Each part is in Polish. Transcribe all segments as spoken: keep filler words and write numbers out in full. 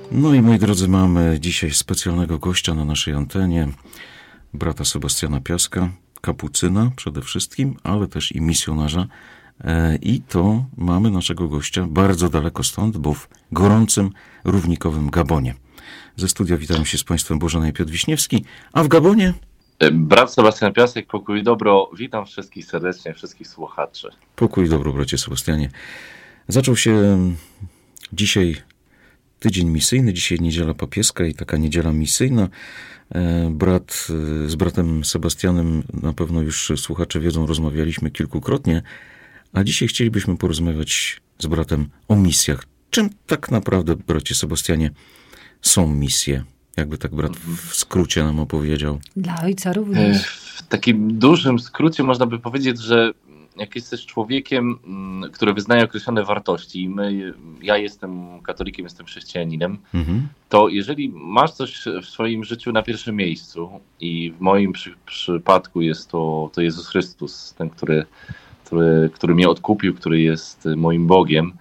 No i moi drodzy, mamy dzisiaj specjalnego gościa na naszej antenie, brata Sebastiana Piaska, kapucyna przede wszystkim, ale też i misjonarza. I to mamy naszego gościa bardzo daleko stąd, bo w gorącym, równikowym Gabonie. Ze studia witają się z Państwem Bożena i Piotr Wiśniewski, a w Gabonie... Brat Sebastian Piasek, pokój i dobro. Witam wszystkich serdecznie, wszystkich słuchaczy. Pokój i dobro, bracie Sebastianie. Zaczął się dzisiaj tydzień misyjny, dzisiaj niedziela papieska i taka niedziela misyjna. Brat z bratem Sebastianem, na pewno już słuchacze wiedzą, rozmawialiśmy kilkukrotnie, a dzisiaj chcielibyśmy porozmawiać z bratem o misjach. Czym tak naprawdę, bracie Sebastianie, są misje? Jakby tak brat w skrócie nam opowiedział. Dla ojca również. W takim dużym skrócie można by powiedzieć, że jak jesteś człowiekiem, który wyznaje określone wartości, my, ja jestem katolikiem, jestem chrześcijaninem, mhm. to jeżeli masz coś w swoim życiu na pierwszym miejscu i w moim przy, przypadku jest to, to Jezus Chrystus, ten, który, który, który mnie odkupił, który jest moim Bogiem,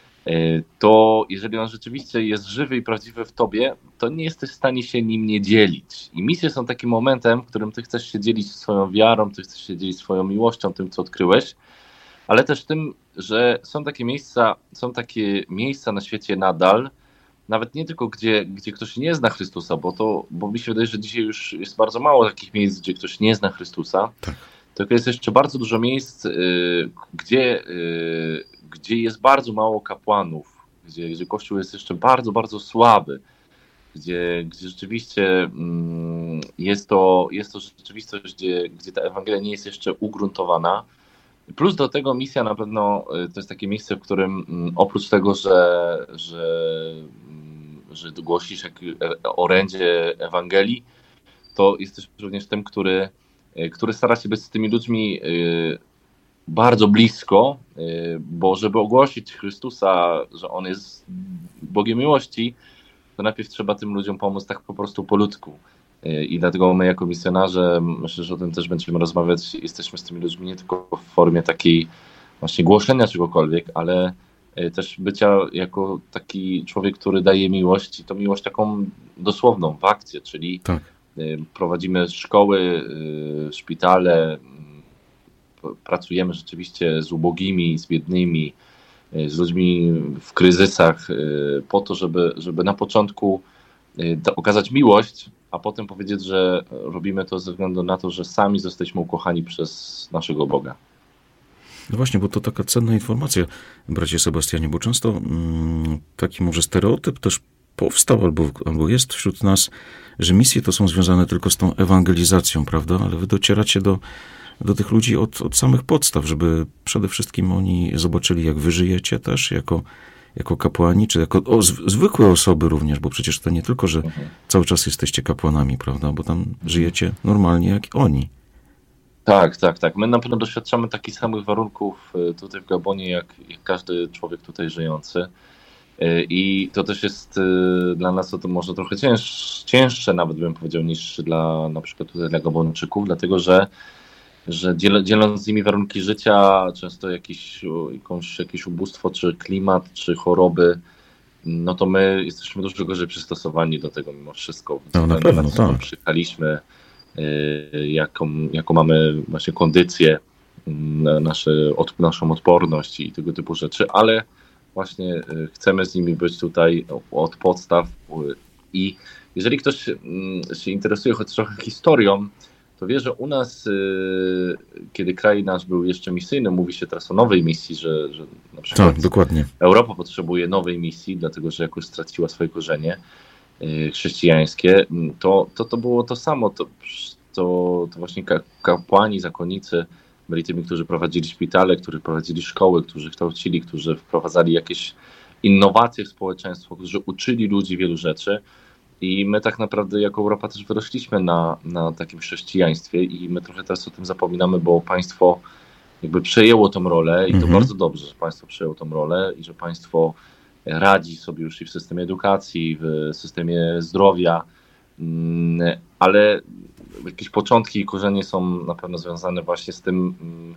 to jeżeli on rzeczywiście jest żywy i prawdziwy w tobie, to nie jesteś w stanie się nim nie dzielić. I misje są takim momentem, w którym ty chcesz się dzielić swoją wiarą, ty chcesz się dzielić swoją miłością, tym, co odkryłeś, ale też tym, że są takie miejsca, są takie miejsca na świecie nadal, nawet nie tylko gdzie, gdzie ktoś nie zna Chrystusa, bo to, bo mi się wydaje, że dzisiaj już jest bardzo mało takich miejsc, gdzie ktoś nie zna Chrystusa, tak. Tylko jest jeszcze bardzo dużo miejsc, yy, gdzie yy, gdzie jest bardzo mało kapłanów, gdzie, gdzie Kościół jest jeszcze bardzo, bardzo słaby, gdzie, gdzie rzeczywiście mm, jest, to, jest to rzeczywistość, gdzie, gdzie ta Ewangelia nie jest jeszcze ugruntowana. Plus do tego misja na pewno to jest takie miejsce, w którym mm, oprócz tego, że, że, mm, że głosisz jak orędzie Ewangelii, to jesteś również tym, który, który stara się być z tymi ludźmi yy, bardzo blisko, bo żeby ogłosić Chrystusa, że On jest Bogiem miłości, to najpierw trzeba tym ludziom pomóc tak po prostu po ludzku. I dlatego my jako misjonarze, myślę, że o tym też będziemy rozmawiać, jesteśmy z tymi ludźmi nie tylko w formie takiej właśnie głoszenia czegokolwiek, ale też bycia jako taki człowiek, który daje miłość i to miłość taką dosłowną, w akcję, czyli tak. Prowadzimy szkoły, szpitale, pracujemy rzeczywiście z ubogimi, z biednymi, z ludźmi w kryzysach po to, żeby, żeby na początku okazać miłość, a potem powiedzieć, że robimy to ze względu na to, że sami zostaliśmy ukochani przez naszego Boga. No właśnie, bo to taka cenna informacja, bracie Sebastianie, bo często mm, taki może stereotyp też powstał albo, albo jest wśród nas, że misje to są związane tylko z tą ewangelizacją, prawda? Ale wy docieracie do do tych ludzi od, od samych podstaw, żeby przede wszystkim oni zobaczyli, jak wy żyjecie też, jako, jako kapłani, czy jako o, z, zwykłe osoby również, bo przecież to nie tylko, że mhm. cały czas jesteście kapłanami, prawda, bo tam żyjecie normalnie jak oni. Tak, tak, tak. My na pewno doświadczamy takich samych warunków tutaj w Gabonie, jak, jak każdy człowiek tutaj żyjący. I to też jest dla nas to może trochę cięż, cięższe, nawet bym powiedział, niż dla na przykład tutaj dla Gabonczyków, dlatego że że dzieląc z nimi warunki życia, często jakieś, jakąś, jakieś ubóstwo, czy klimat, czy choroby, no to my jesteśmy dużo gorzej przystosowani do tego mimo wszystko. No, na pewno, na tak. Przyjechaliśmy, jaką, jaką mamy właśnie kondycję, nasze, od, naszą odporność i tego typu rzeczy, ale właśnie chcemy z nimi być tutaj od podstaw i jeżeli ktoś się interesuje choć trochę historią, to wie, że u nas, kiedy kraj nasz był jeszcze misyjny, mówi się teraz o nowej misji, że, że na przykład tak, dokładnie. Europa potrzebuje nowej misji, dlatego że jakoś straciła swoje korzenie chrześcijańskie, to to, to było to samo. To, to, to właśnie kapłani, zakonnicy byli tymi, którzy prowadzili szpitale, którzy prowadzili szkoły, którzy kształcili, którzy wprowadzali jakieś innowacje w społeczeństwo, którzy uczyli ludzi wielu rzeczy. I my tak naprawdę jako Europa też wyrośliśmy na, na takim chrześcijaństwie i my trochę teraz o tym zapominamy, bo państwo jakby przejęło tą rolę i to mhm. bardzo dobrze, że państwo przejęło tą rolę i że państwo radzi sobie już i w systemie edukacji, w systemie zdrowia, ale jakieś początki i korzenie są na pewno związane właśnie z tym,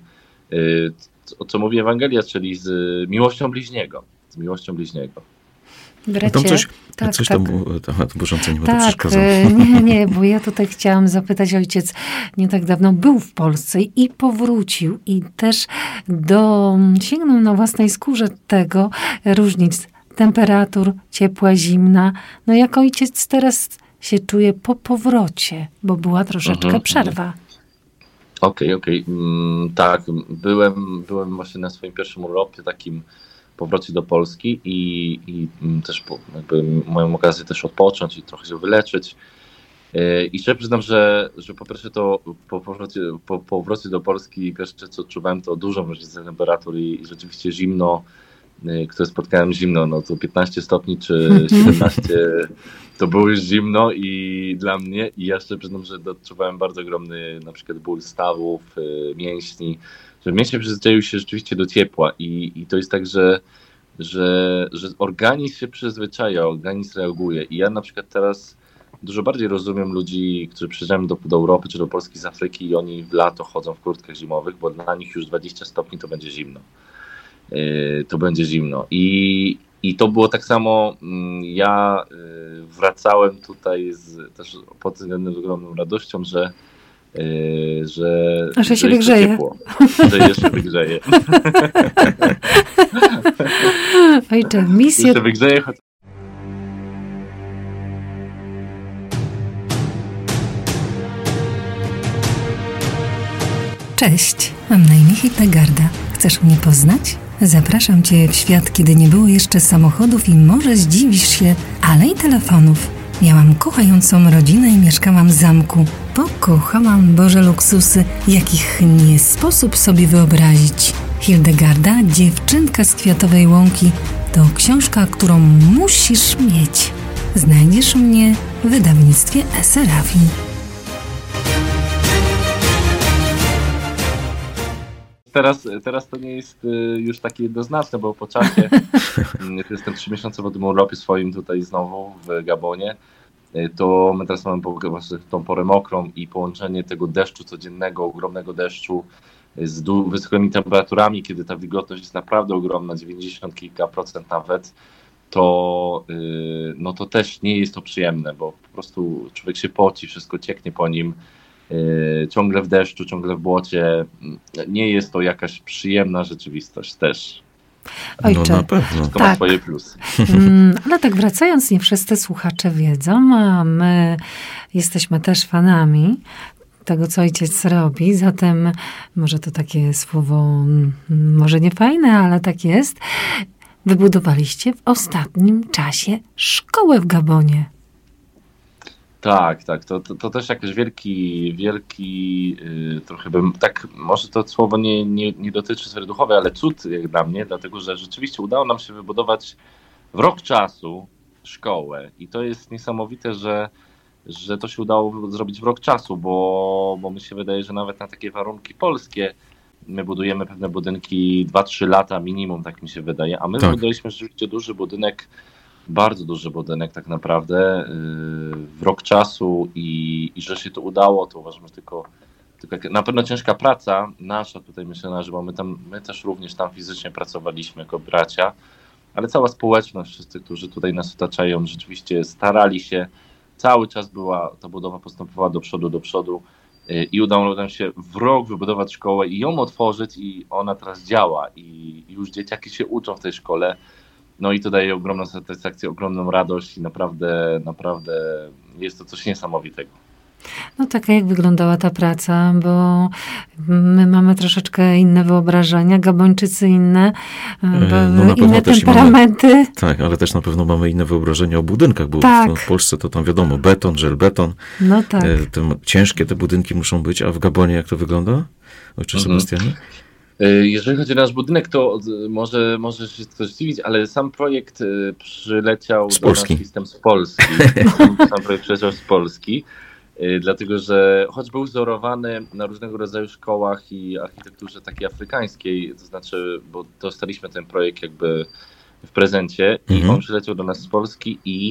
o co mówi Ewangelia, czyli z miłością bliźniego, z miłością bliźniego. Tam coś, tak, Coś tak. tam, temat burzący nie ma tak, to przeszkadzał. Nie, nie, bo ja tutaj chciałam zapytać, ojciec nie tak dawno był w Polsce i powrócił i też do, sięgnął na własnej skórze tego różnic temperatur, ciepła, zimna. No jak ojciec teraz się czuje po powrocie, bo była troszeczkę Mhm. przerwa. Okej, okej. Mm, Tak, byłem, byłem właśnie na swoim pierwszym urlopie, takim powrocie do Polski i, i mm, też po, jakby miałem okazję też odpocząć i trochę się wyleczyć. Yy, I szczerze przyznam, że, że po pierwsze to po powrocie, po powrocie do Polski pierwsze co odczuwałem to dużą różnicę temperatur i, i rzeczywiście zimno, yy, które spotkałem zimno, no to piętnaście stopni czy siedemnaście to było już zimno i dla mnie i ja szczerze przyznam, że odczuwałem bardzo ogromny na przykład ból stawów, yy, mięśni, że mięśnie przyzwyczaiły się rzeczywiście do ciepła i, i to jest tak, że, że, że organizm się przyzwyczaja, organizm reaguje i ja na przykład teraz dużo bardziej rozumiem ludzi, którzy przyjeżdżają do, do Europy czy do Polski z Afryki i oni w lato chodzą w kurtkach zimowych, bo dla nich już dwadzieścia stopni to będzie zimno. Yy, to będzie zimno. I, I to było tak samo, mm, ja yy, wracałem tutaj z, też pod względem z ogromną radością, że Yy, że, A że się jest wygrzeje. ciepło, że jeszcze wygrzeje. Ojcze, misję... Jeszcze wygrzeje, choć... Cześć, mam na imię Hildegarda. Chcesz mnie poznać? Zapraszam Cię w świat, kiedy nie było jeszcze samochodów i może zdziwisz się, ale i telefonów. Miałam kochającą rodzinę i mieszkałam w zamku. Pokochałam Boże luksusy, jakich nie sposób sobie wyobrazić. Hildegarda, dziewczynka z Kwiatowej Łąki, to książka, którą musisz mieć. Znajdziesz mnie w wydawnictwie Serafin. Teraz, teraz to nie jest już takie jednoznaczne, bo po czasie, jestem trzy miesiące po tym urlopie swoim tutaj znowu w Gabonie, to my teraz mamy tą porę mokrą i połączenie tego deszczu codziennego, ogromnego deszczu z wysokimi temperaturami, kiedy ta wilgotność jest naprawdę ogromna, dziewięćdziesiąt kilka procent nawet, to, no to też nie jest to przyjemne, bo po prostu człowiek się poci, wszystko cieknie po nim, ciągle w deszczu, ciągle w błocie. Nie jest to jakaś przyjemna rzeczywistość też. Ojcze, no na pewno. To tak. ma swoje plusy. Mm, ale tak wracając, nie wszyscy słuchacze wiedzą, a my jesteśmy też fanami tego, co ojciec robi, zatem może to takie słowo, może nie fajne, ale tak jest. Wybudowaliście w ostatnim czasie szkołę w Gabonie. Tak, tak. To, to, to też jakiś wielki, wielki yy, trochę bym, tak, może to słowo nie, nie, nie dotyczy sfery duchowej, ale cud jak dla mnie, dlatego że rzeczywiście udało nam się wybudować w rok czasu szkołę i to jest niesamowite, że, że to się udało zrobić w rok czasu, bo, bo mi się wydaje, że nawet na takie warunki polskie my budujemy pewne budynki dwa trzy lata minimum, tak mi się wydaje, a my tak. Wybudowaliśmy rzeczywiście duży budynek, bardzo duży budynek tak naprawdę w rok czasu i, i że się to udało, to uważam, że tylko, tylko na pewno ciężka praca nasza tutaj misjonarzy, bo my tam, my też również tam fizycznie pracowaliśmy jako bracia, ale cała społeczność, wszyscy, którzy tutaj nas otaczają, rzeczywiście starali się, cały czas była, ta budowa postępowała do przodu, do przodu i udało nam się w rok wybudować szkołę i ją otworzyć i ona teraz działa i już dzieciaki się uczą w tej szkole. No i to daje ogromną satysfakcję, ogromną radość i naprawdę, naprawdę jest to coś niesamowitego. No tak, jak wyglądała ta praca, bo my mamy troszeczkę inne wyobrażenia, Gabończycy inne, no inne temperamenty. Mamy, tak, ale też na pewno mamy inne wyobrażenia o budynkach, bo tak. w, w Polsce to tam wiadomo, beton, żelbeton. No tak. Te, ciężkie te budynki muszą być, a w Gabonie jak to wygląda? Ojcze mhm. Sebastianie? Jeżeli chodzi o nasz budynek, to może, może się ktoś dziwić, ale sam projekt przyleciał z do nas listem z Polski. Sam projekt przyleciał z Polski, dlatego że choć był wzorowany na różnego rodzaju szkołach i architekturze takiej afrykańskiej, to znaczy, bo dostaliśmy ten projekt jakby w prezencie mhm. i on przyleciał do nas z Polski i,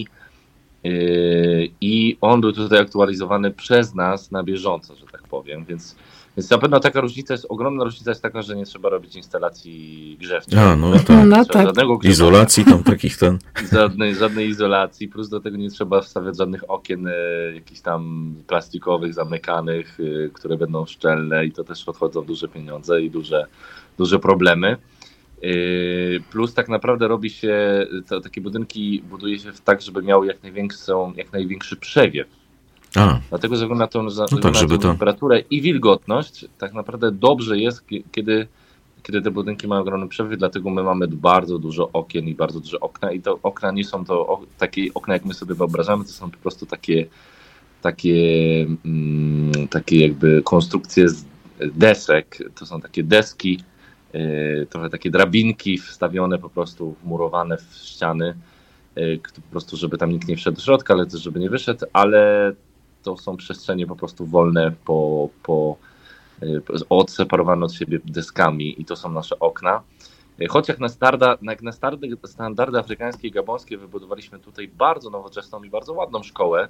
i on był tutaj aktualizowany przez nas na bieżąco, że tak powiem, więc Więc na pewno taka różnica jest, ogromna różnica jest taka, że nie trzeba robić instalacji grzewczej. A, no tak. No tak. Izolacji tam takich ten. Żadnej, żadnej izolacji, plus do tego nie trzeba wstawiać żadnych okien e, jakichś tam plastikowych, zamykanych, e, które będą szczelne i to też odchodzą duże pieniądze i duże, duże problemy. E, plus tak naprawdę robi się, to, takie budynki buduje się tak, żeby miały jak największą, jak największy przewiew. A. Dlatego, że na tą, za, no tak, na żeby tą to... temperaturę i wilgotność tak naprawdę dobrze jest, kiedy, kiedy te budynki mają ogromny przewiew, dlatego my mamy bardzo dużo okien i bardzo duże okna i to okna nie są to o, takie okna, jak my sobie wyobrażamy, to są po prostu takie takie, mm, takie jakby konstrukcje z desek, to są takie deski, yy, trochę takie drabinki wstawione po prostu, wmurowane w ściany, yy, po prostu, żeby tam nikt nie wszedł do środka, ale też żeby nie wyszedł, ale to są przestrzenie po prostu wolne, po, po, yy, odseparowane od siebie deskami i to są nasze okna. Choć jak na, starda, jak na standardy, standardy afrykańskie i gabońskie wybudowaliśmy tutaj bardzo nowoczesną i bardzo ładną szkołę,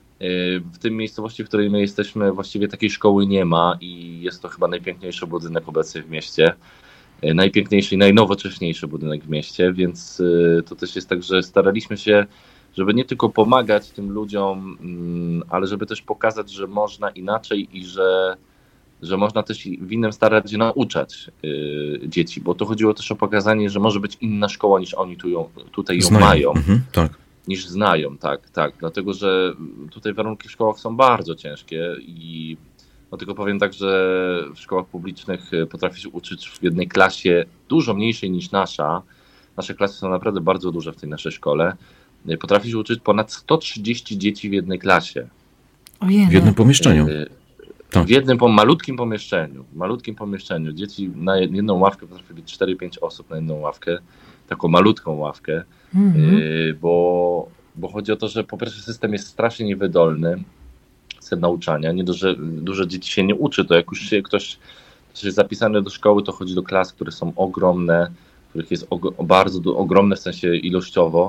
w tym miejscowości, w której my jesteśmy, właściwie takiej szkoły nie ma i jest to chyba najpiękniejszy budynek obecnie w mieście. Najpiękniejszy i najnowocześniejszy budynek w mieście, więc to też jest tak, że staraliśmy się, żeby nie tylko pomagać tym ludziom, ale żeby też pokazać, że można inaczej i że, że można też w innym starać się nauczać dzieci, bo to chodziło też o pokazanie, że może być inna szkoła niż oni tu ją, tutaj ją Znają. mają. Mhm, tak. Niż znają, tak, tak, dlatego, że tutaj warunki w szkołach są bardzo ciężkie i no tylko powiem tak, że w szkołach publicznych potrafi się uczyć w jednej klasie dużo mniejszej niż nasza, nasze klasy są naprawdę bardzo duże w tej naszej szkole, potrafi się uczyć ponad sto trzydzieści dzieci w jednej klasie. Ojej. W jednym pomieszczeniu. Tak. W jednym po malutkim pomieszczeniu, malutkim pomieszczeniu, dzieci na jedną ławkę potrafi być cztery pięć osób na jedną ławkę, taką malutką ławkę. Mm-hmm. Bo, bo chodzi o to, że po pierwsze system jest strasznie niewydolny, system nauczania, nie dość, że dużo dzieci się nie uczy, to jak już się ktoś, ktoś jest zapisany do szkoły, to chodzi do klas, które są ogromne, których jest og- bardzo do, ogromne w sensie ilościowo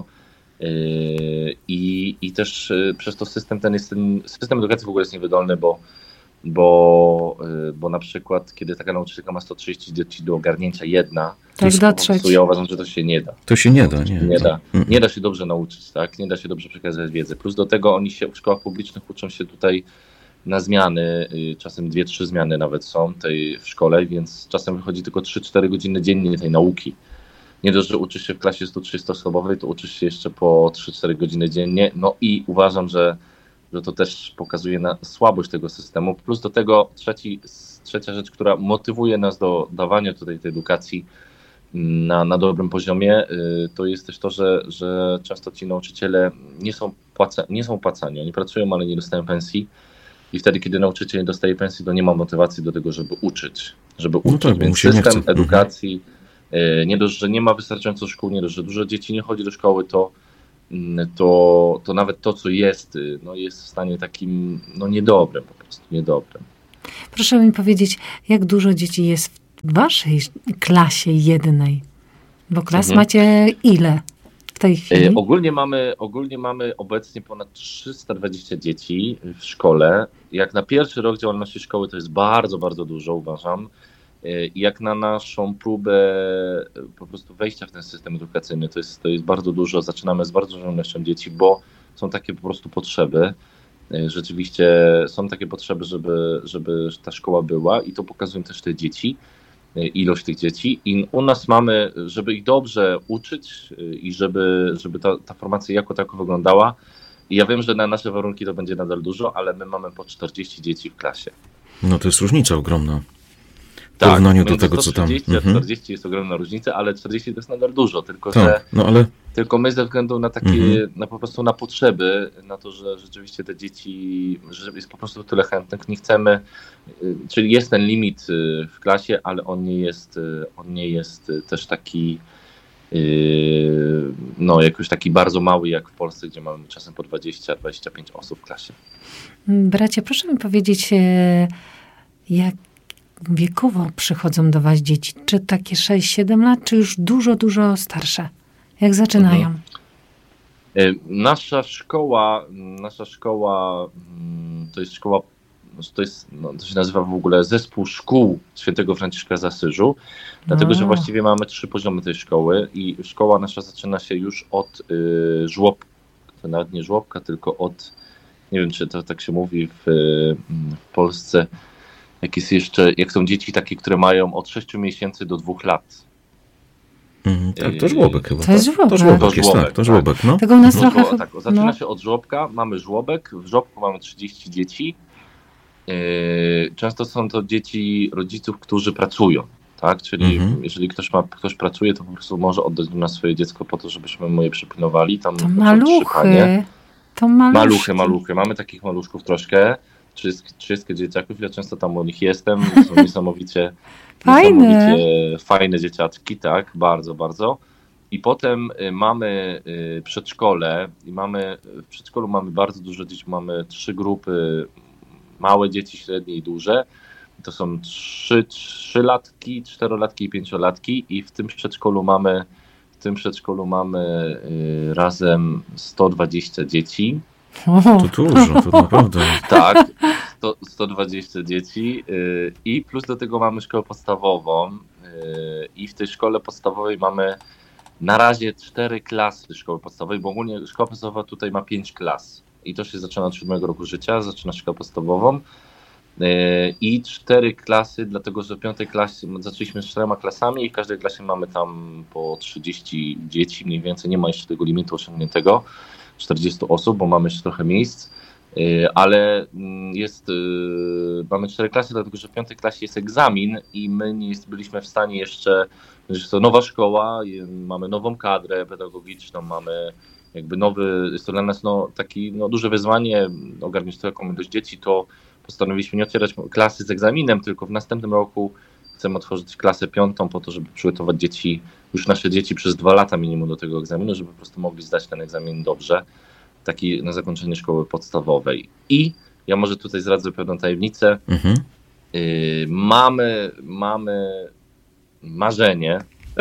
yy, i, i też yy, przez to system ten jest, ten system edukacji w ogóle jest niewydolny, bo Bo, bo na przykład, kiedy taka nauczycielka ma sto trzydzieści dzieci do ogarnięcia jedna, tak to dotrzeć. Ja uważam, że to się nie da. To się nie da, nie. Nie da, nie da się dobrze nauczyć, tak? Nie da się dobrze przekazać wiedzy. Plus do tego oni się w szkołach publicznych uczą się tutaj na zmiany, czasem dwie, trzy zmiany nawet są tej w szkole, więc czasem wychodzi tylko trzy cztery godziny dziennie tej nauki. Nie dość, że uczysz się w klasie sto trzydzieści osobowej, to uczysz się jeszcze po trzy cztery godziny dziennie. No i uważam, że że to też pokazuje na słabość tego systemu. Plus do tego trzeci, trzecia rzecz, która motywuje nas do dawania tutaj tej edukacji na, na dobrym poziomie, to jest też to, że, że często ci nauczyciele nie są, płaca, nie są płacani. Oni pracują, ale nie dostają pensji i wtedy, kiedy nauczyciel nie dostaje pensji, to nie ma motywacji do tego, żeby uczyć. Żeby uczyć. No tak, więc system edukacji, mhm. nie dość, że nie ma wystarczająco szkół, nie dość, że dużo dzieci nie chodzi do szkoły, to To, to nawet to, co jest, no jest w stanie takim no niedobrym, po prostu niedobrym. Proszę mi powiedzieć, jak dużo dzieci jest w waszej klasie jednej? Bo klas mhm. macie ile w tej chwili? E, ogólnie, mamy, ogólnie mamy obecnie ponad trzysta dwadzieścia dzieci w szkole. Jak na pierwszy rok działalności szkoły to jest bardzo, bardzo dużo, uważam. Jak na naszą próbę po prostu wejścia w ten system edukacyjny, to jest, to jest bardzo dużo, zaczynamy z bardzo dużą ilością dzieci, bo są takie po prostu potrzeby, rzeczywiście są takie potrzeby, żeby, żeby ta szkoła była i to pokazują też te dzieci, ilość tych dzieci i u nas mamy, żeby ich dobrze uczyć i żeby, żeby ta, ta formacja jako tako wyglądała i ja wiem, że na nasze warunki to będzie nadal dużo, ale my mamy po czterdzieści dzieci w klasie. No to jest różnica ogromna. W tak, porównaniu do tego, co tam... a czterdzieści jest ogromna różnica, ale czterdzieści to jest nadal dużo, tylko tak, że no ale... tylko my ze względu na takie, mhm. na po prostu na potrzeby, na to, że rzeczywiście te dzieci, że jest po prostu tyle chętnych, nie chcemy, czyli jest ten limit w klasie, ale on nie jest, on nie jest też taki, no jakoś taki bardzo mały jak w Polsce, gdzie mamy czasem po dwadzieścia dwadzieścia pięć osób w klasie. Bracie, proszę mi powiedzieć, jak wiekowo przychodzą do was dzieci? Czy takie sześć siedem lat, czy już dużo, dużo starsze? Jak zaczynają? Mhm. Nasza szkoła, nasza szkoła to jest szkoła że to jest, no, to się nazywa w ogóle Zespół Szkół Świętego Franciszka z Asyżu, dlatego że właściwie mamy trzy poziomy tej szkoły i szkoła nasza zaczyna się już od y, żłobka, to nawet nie żłobka, tylko od, nie wiem czy to tak się mówi w, w Polsce, jak jest jeszcze, jak są dzieci takie, które mają od sześciu miesięcy do dwóch lat. Mm, tak, to żłobek chyba. To jest żłobek. To żłobek, to jest, żłobek, tak, to żłobek, no. Tego u nas No trochę... to, tak, zaczyna no. się od żłobka, mamy żłobek, w żłobku mamy trzydzieści dzieci. Yy, często są to dzieci rodziców, którzy pracują, tak? Czyli Mhm. jeżeli ktoś ma, ktoś pracuje, to po prostu może oddać do nas swoje dziecko po to, żebyśmy mu je przypilnowali. Tam To są maluchy. trzy panie. To maluszki. Maluchy, maluchy. Mamy takich maluszków troszkę. trzydzieści dzieciaków, ja często tam u nich jestem. Są niesamowicie, Fajne. niesamowicie fajne dzieciaczki, tak, bardzo, bardzo. I potem y, mamy y, przedszkole i mamy, w przedszkolu mamy bardzo dużo dzieci, mamy trzy grupy, małe dzieci, średnie i duże. To są trzy, trzylatki, czterolatki i pięciolatki i w tym przedszkolu mamy, w tym przedszkolu mamy y, razem sto dwadzieścia dzieci. O. To dużo, to naprawdę. Tak, sto, sto dwadzieścia dzieci yy, i plus do tego mamy szkołę podstawową yy, i w tej szkole podstawowej mamy na razie cztery klasy szkoły podstawowej, bo ogólnie szkoła podstawowa tutaj ma pięć klas i to się zaczyna od siódmego roku życia, zaczyna szkołę podstawową yy, i cztery klasy, dlatego że w piątej klasie zaczęliśmy z czterema klasami i w każdej klasie mamy tam po trzydzieści dzieci, mniej więcej, nie ma jeszcze tego limitu osiągniętego. czterdzieści osób, bo mamy jeszcze trochę miejsc, ale jest, mamy cztery klasy, dlatego że w piątej klasie jest egzamin i my nie jest, byliśmy w stanie jeszcze, że jest to nowa szkoła, mamy nową kadrę pedagogiczną, mamy jakby nowy, jest to dla nas no, taki no, duże wyzwanie, ogarniać taką ilość dzieci, to postanowiliśmy nie otwierać klasy z egzaminem, tylko w następnym roku chcemy otworzyć klasę piątą po to, żeby przygotować dzieci, już nasze dzieci przez dwa lata minimum do tego egzaminu, żeby po prostu mogli zdać ten egzamin dobrze, taki na zakończenie szkoły podstawowej. I ja może tutaj zdradzę pewną tajemnicę. Mhm. Yy, mamy, mamy marzenie.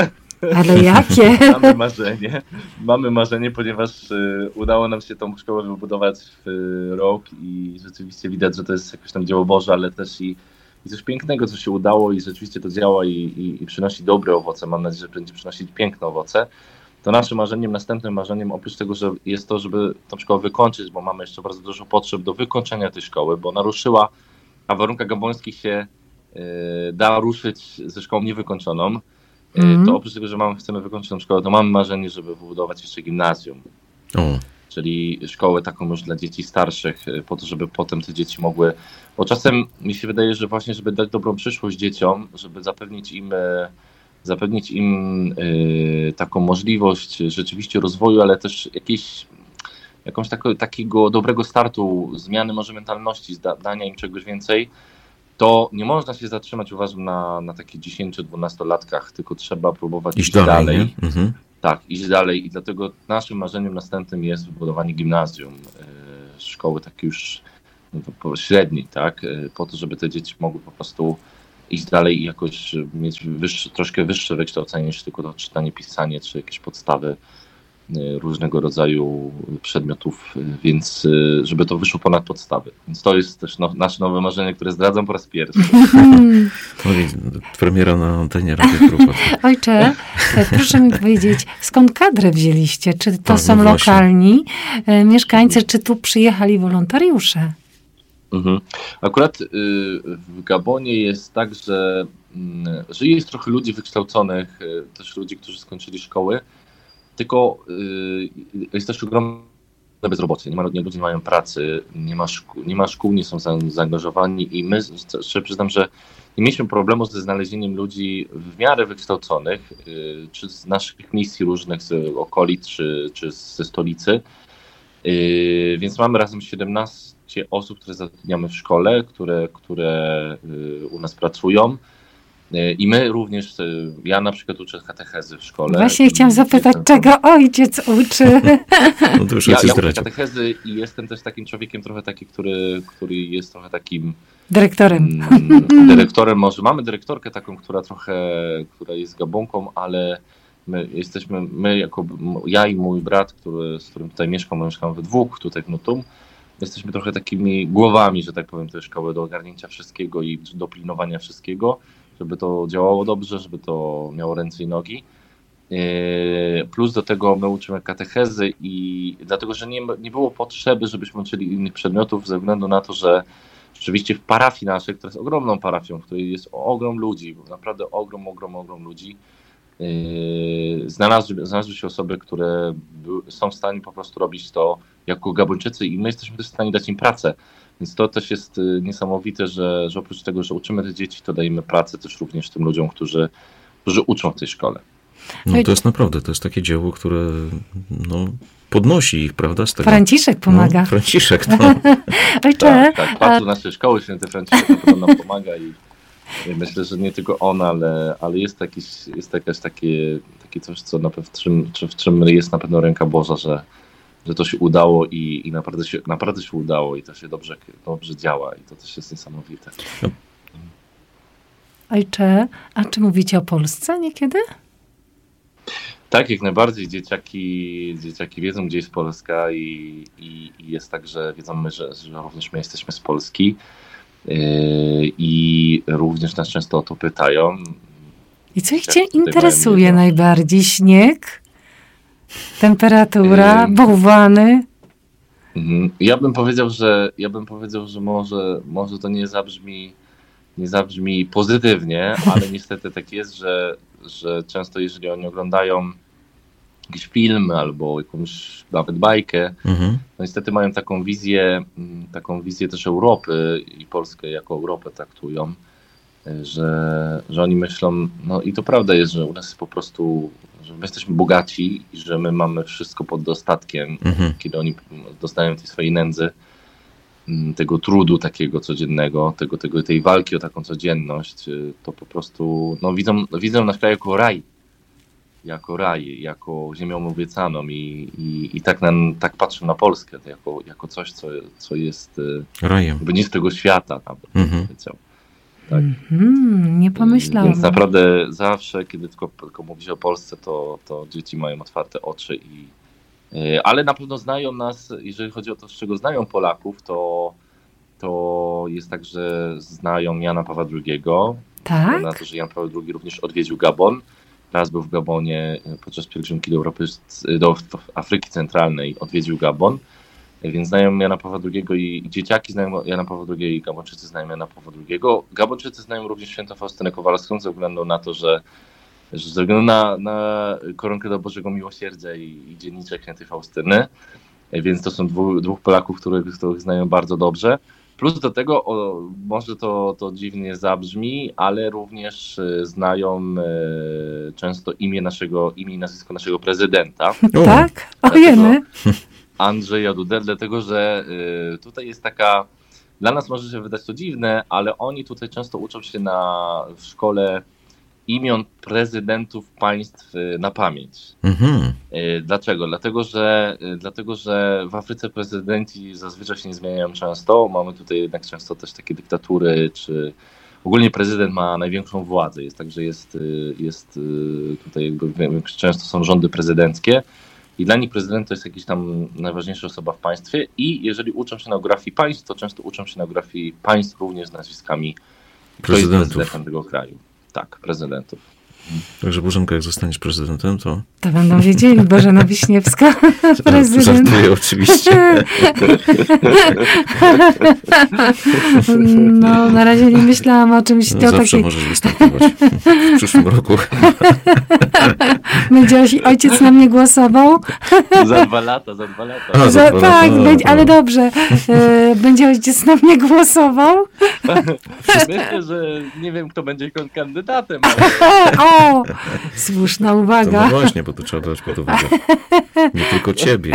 Ale jakie? mamy marzenie, mamy marzenie, ponieważ y, udało nam się tą szkołę wybudować w y, rok i rzeczywiście widać, że to jest jakoś tam dzieło Boże, ale też i I coś pięknego, co się udało i rzeczywiście to działa i, i, i przynosi dobre owoce, mam nadzieję, że będzie przynosić piękne owoce, to naszym marzeniem, następnym marzeniem, oprócz tego, że jest to, żeby tą szkołę wykończyć, bo mamy jeszcze bardzo dużo potrzeb do wykończenia tej szkoły, bo ona ruszyła, a w warunkach gabońskich się y, da ruszyć ze szkołą niewykończoną, y, mm. to oprócz tego, że mamy, chcemy wykończyć tą szkołę, to mamy marzenie, żeby wybudować jeszcze gimnazjum. O. Czyli szkołę taką już dla dzieci starszych, po to, żeby potem te dzieci mogły, bo czasem mi się wydaje, że właśnie, żeby dać dobrą przyszłość dzieciom, żeby zapewnić im, zapewnić im y, taką możliwość rzeczywiście rozwoju, ale też jakieś, jakąś tako, takiego dobrego startu, zmiany może mentalności, dania im czegoś więcej, to nie można się zatrzymać, uważam, na, na takich dziesięcio-dwunastolatkach, tylko trzeba próbować iść, iść dalej. dalej. Mhm. Tak, iść dalej i dlatego naszym marzeniem następnym jest wybudowanie gimnazjum, y, szkoły takiej już no, średniej, tak, y, po to, żeby te dzieci mogły po prostu iść dalej i jakoś mieć wyższe, troszkę wyższe wykształcenie niż tylko to czytanie, pisanie, czy jakieś podstawy y, różnego rodzaju przedmiotów, y, więc y, żeby to wyszło ponad podstawy. Więc to jest też no, nasze nowe marzenie, które zdradzam po raz pierwszy. Premiera na antenie Radia Trupa. Ojcze, proszę mi powiedzieć, skąd kadrę wzięliście? Czy to A, są no lokalni y, mieszkańcy, czy tu przyjechali wolontariusze? Mhm. Akurat y, w Gabonie jest tak, że, y, że jest trochę ludzi wykształconych, y, też ludzi, którzy skończyli szkoły, tylko y, jest też ogromne bezrobocie, nie ma, nie, ludzie nie mają pracy, nie ma, szkół, nie ma szkół, nie są za, zaangażowani i my, szczerze przyznam, że nie mieliśmy problemu ze znalezieniem ludzi w miarę wykształconych, y, czy z naszych misji różnych z okolic, czy, czy ze stolicy, y, więc mamy razem siedemnaście osób, które zatrudniamy w szkole, które, które u nas pracują. I my również, ja na przykład uczę katechezy w szkole. Właśnie chciałam zapytać, czego ojciec uczy? No to już ja, ja uczę katechezy i jestem też takim człowiekiem trochę taki, który, który jest trochę takim... Dyrektorem. Mm, dyrektorem może. Mamy dyrektorkę taką, która trochę, która jest Gabonką, ale my jesteśmy, my jako, ja i mój brat, który, z którym tutaj mieszkam, my mieszkamy we dwóch tutaj w Nutum, jesteśmy trochę takimi głowami, że tak powiem, tej szkoły do ogarnięcia wszystkiego i do pilnowania wszystkiego, żeby to działało dobrze, żeby to miało ręce i nogi. Plus do tego my uczymy katechezy i dlatego, że nie, nie było potrzeby, żebyśmy uczyli innych przedmiotów ze względu na to, że rzeczywiście w parafii naszej, która jest ogromną parafią, w której jest ogrom ludzi, naprawdę ogrom, ogrom, ogrom ludzi, znalazły, znalazły się osoby, które są w stanie po prostu robić to jako Gabończycy i my jesteśmy też w stanie dać im pracę. Więc to też jest niesamowite, że, że oprócz tego, że uczymy te dzieci, to dajemy pracę też również tym ludziom, którzy, którzy uczą w tej szkole. No to jest naprawdę, to jest takie dzieło, które no, podnosi ich, prawda? Z tego. Franciszek pomaga. No, Franciszek, to. Ojcze, tak, tak, patrz naszej szkoły, święty Franciszek na pewno nam pomaga i myślę, że nie tylko on, ale, ale jest, jakiś, jest jakaś takie, takie coś, co na pewno, w, czym, w czym jest na pewno ręka Boża, że, że to się udało i, i naprawdę, się, naprawdę się udało i to się dobrze, dobrze działa i to też jest niesamowite. No. Ojcze, a czy mówicie o Polsce niekiedy? Tak, jak najbardziej. Dzieciaki, dzieciaki wiedzą, gdzie jest Polska i, i, i jest tak, że wiedzą, my, że, że również my jesteśmy z Polski yy, i również nas często o to pytają. I co ich cię interesuje najbardziej? Śnieg? Temperatura? Yy, bałwany? Yy, ja bym powiedział, że ja bym powiedział, że może, może to nie zabrzmi nie zabrzmi pozytywnie, ale niestety tak jest, że, że często jeżeli oni oglądają jakiś film albo jakąś nawet bajkę, mhm. no niestety mają taką wizję, taką wizję też Europy i Polskę jako Europę traktują, że, że oni myślą, no i to prawda jest, że u nas jest po prostu, że my jesteśmy bogaci i że my mamy wszystko pod dostatkiem, mhm. kiedy oni dostają tej swojej nędzy, tego trudu takiego codziennego, tego, tego, tej walki o taką codzienność, to po prostu no, widzą, widzą nasz kraj jako raj, jako raj, jako ziemią obiecaną i, i, i tak, na, tak patrzą na Polskę jako, jako coś, co, co jest rajem, nie z tego świata nawet, mm-hmm. tak. Mm-hmm, nie pomyślałem. Więc naprawdę zawsze, kiedy tylko, tylko mówi się o Polsce, to, to dzieci mają otwarte oczy i ale na pewno znają nas, jeżeli chodzi o to, z czego znają Polaków, to, to jest tak, że znają Jana Pawła drugiego. Tak? Na to, że Jan Paweł drugi również odwiedził Gabon. Raz był w Gabonie podczas pielgrzymki do, Europy, do Afryki Centralnej, odwiedził Gabon. Więc znają Jana Pawła drugiego i dzieciaki znają Jana Pawła drugiego i Gabończycy znają Jana Pawła drugiego. Gabończycy znają również świętą Faustynę Kowalską ze względu na to, że że ze względu na, na koronkę do Bożego Miłosierdzia i, i dzienniczek świętej Faustyny, więc to są dwóch, dwóch Polaków, których, których znają bardzo dobrze. Plus do tego, o, może to, to dziwnie zabrzmi, ale również znają e, często imię naszego, imię i nazwisko naszego prezydenta. Tak? Ojemy. Andrzeja Dudę, dlatego że e, tutaj jest taka, dla nas może się wydać to dziwne, ale oni tutaj często uczą się na, w szkole imion prezydentów państw na pamięć. Mhm. Dlaczego? Dlatego że, dlatego, że w Afryce prezydenci zazwyczaj się nie zmieniają często. Mamy tutaj jednak często też takie dyktatury, czy ogólnie prezydent ma największą władzę. Jest tak, że jest, jest tutaj jakby często są rządy prezydenckie i dla nich prezydent to jest jakiś tam najważniejsza osoba w państwie i jeżeli uczą się na geografii państw, to często uczą się na geografii państw również z nazwiskami kto jest prezydentem tego kraju. Tak, prezydentów. Także Bożenka, jak zostaniesz prezydentem, to... To będą wiedzieli, Bożena Wiśniewska, prezydent. Żartuję oczywiście. No, na razie nie myślałam o czymś... No, zawsze takiej... możesz występować w przyszłym roku. Będzie ojciec na mnie głosował? Za dwa lata, za dwa lata. A, za dwa tak, lata. Będzie, ale dobrze. Będzie ojciec na mnie głosował? Myślę, że nie wiem, kto będzie kandydatem, ale... O, słuszna uwaga. To no właśnie, bo to trzeba brać pod uwagę. Nie tylko ciebie.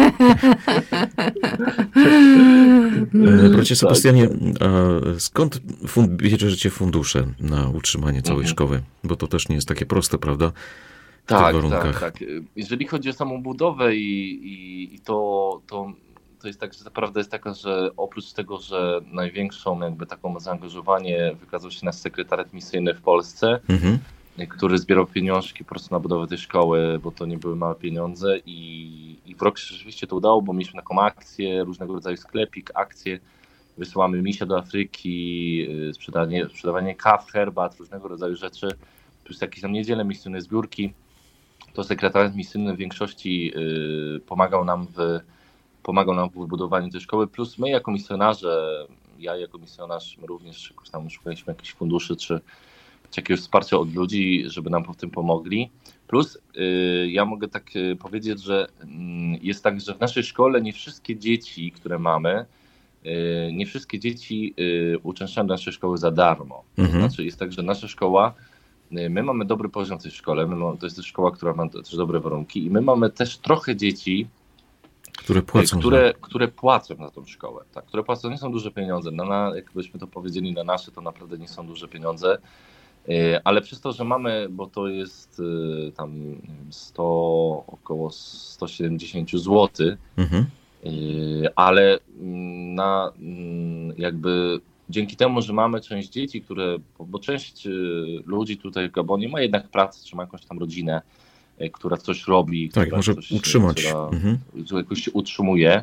Bracie Sebastianie, a skąd fund- bierzecie fundusze na utrzymanie całej mhm. szkoły? Bo to też nie jest takie proste, prawda? W tak, tych warunkach. tak, tak. Jeżeli chodzi o samą budowę i, i, i to, to, to jest tak, że prawda jest taka, że oprócz tego, że największą jakby taką zaangażowanie wykazał się nasz sekretariat misyjny w Polsce, mhm. który zbierał pieniążki po prostu na budowę tej szkoły, bo to nie były małe pieniądze i, i w rok się rzeczywiście to udało, bo mieliśmy taką akcję, różnego rodzaju sklepik, akcje, wysyłamy misia do Afryki, sprzedawanie, sprzedawanie kaw, herbat, różnego rodzaju rzeczy, plus jakieś tam niedzielne misyjne zbiórki. To sekretariat misyjny w większości y, pomagał nam w pomagał nam w wybudowaniu tej szkoły, plus my jako misjonarze, ja jako misjonarz również tam szukaliśmy jakichś funduszy czy, czy jakiegoś wsparcia od ludzi, żeby nam w tym pomogli. Plus y, ja mogę tak y, powiedzieć, że y, jest tak, że w naszej szkole nie wszystkie dzieci, które mamy, y, nie wszystkie dzieci y, uczęszczają do naszej szkoły za darmo. Mhm. To znaczy jest tak, że nasza szkoła, y, my mamy dobry poziom w tej szkole, my mamy, to jest też szkoła, która ma też dobre warunki i my mamy też trochę dzieci, Które płacą, które, które płacą za tą szkołę, tak, które płacą, nie są duże pieniądze, na, na, jakbyśmy to powiedzieli na nasze, to naprawdę nie są duże pieniądze, yy, ale przez to, że mamy, bo to jest yy, tam sto, około sto siedemdziesiąt złotych, mhm. yy, ale na yy, jakby dzięki temu, że mamy część dzieci, które, bo część yy, ludzi tutaj w Gabonie ma jednak pracę, czy ma jakąś tam rodzinę, która coś robi, tak, która może coś, utrzymać, która, mhm. która jakoś się utrzymuje,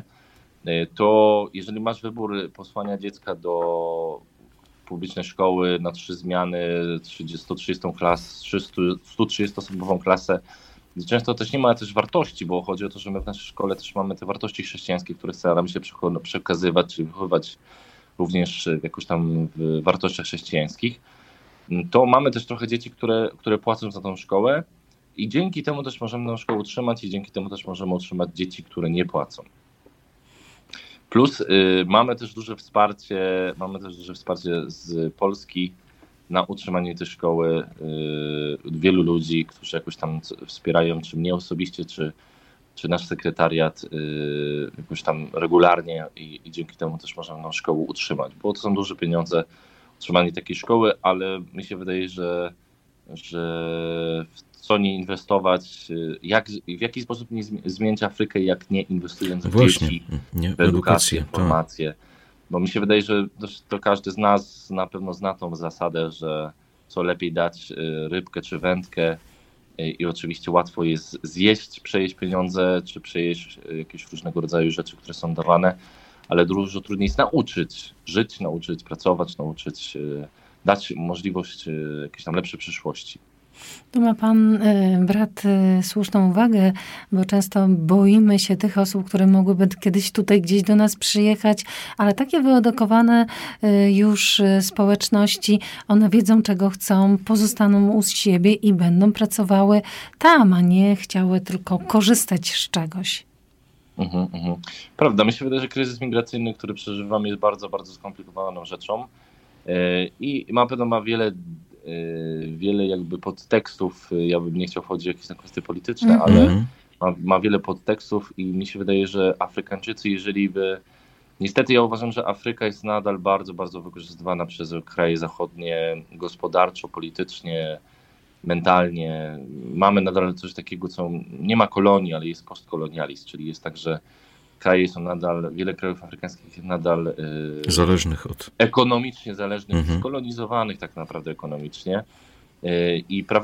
to jeżeli masz wybór posłania dziecka do publicznej szkoły na trzy zmiany, sto trzydzieści klas, sto trzydzieści osobową klasę, często też nie ma też wartości, bo chodzi o to, że my w naszej szkole też mamy te wartości chrześcijańskie, które staramy się przekazywać, czy wychowywać również jakoś tam w wartościach chrześcijańskich, to mamy też trochę dzieci, które, które płacą za tą szkołę. I dzięki temu też możemy tę szkołę utrzymać i dzięki temu też możemy utrzymać dzieci, które nie płacą. Plus y, mamy też duże wsparcie, mamy też duże wsparcie z Polski na utrzymanie tej szkoły. Y, wielu ludzi, którzy jakoś tam wspierają, czy mnie osobiście, czy, czy nasz sekretariat y, jakoś tam regularnie i, i dzięki temu też możemy tę szkołę utrzymać, bo to są duże pieniądze utrzymanie takiej szkoły, ale mi się wydaje, że, że w co nie inwestować, jak, w jaki sposób nie zmieniać Afrykę, jak nie inwestując w Właśnie, dzieci, nie, w edukację, tak. informację. Bo mi się wydaje, że to, to każdy z nas na pewno zna tą zasadę, że co lepiej dać rybkę czy wędkę i, i oczywiście łatwo jest zjeść, przejeść pieniądze, czy przejeść jakieś różnego rodzaju rzeczy, które są dawane, ale dużo trudniej jest nauczyć, żyć, nauczyć, pracować, nauczyć, dać możliwość jakiejś tam lepszej przyszłości. Tu ma pan, brat, słuszną uwagę, bo często boimy się tych osób, które mogłyby kiedyś tutaj gdzieś do nas przyjechać, ale takie wyedukowane już społeczności, one wiedzą, czego chcą, pozostaną u siebie i będą pracowały tam, a nie chciały tylko korzystać z czegoś. Mhm, mhm. Prawda, mi się wydaje, że kryzys migracyjny, który przeżywamy, jest bardzo, bardzo skomplikowaną rzeczą i na pewno ma wiele wiele jakby podtekstów, ja bym nie chciał wchodzić w jakieś kwestie polityczne, mm-hmm. ale ma, ma wiele podtekstów i mi się wydaje, że Afrykańczycy, jeżeli by... Niestety ja uważam, że Afryka jest nadal bardzo, bardzo wykorzystywana przez kraje zachodnie gospodarczo, politycznie, mentalnie. Mamy nadal coś takiego, co nie ma kolonii, ale jest postkolonializm, czyli jest tak, że kraje są nadal, wiele krajów afrykańskich jest nadal yy, zależnych od... ekonomicznie zależnych, mhm. skolonizowanych tak naprawdę ekonomicznie. Yy, I